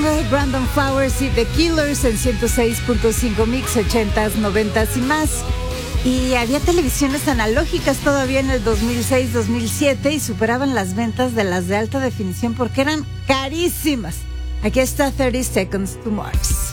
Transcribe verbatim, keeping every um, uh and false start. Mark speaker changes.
Speaker 1: Brandon Flowers y The Killers en ciento seis punto cinco Mix, ochentas, noventas y más. Y había televisiones analógicas todavía en el dos mil seis, dos mil siete y superaban las ventas de las de alta definición porque eran carísimas. Aquí está thirty Seconds to Mars.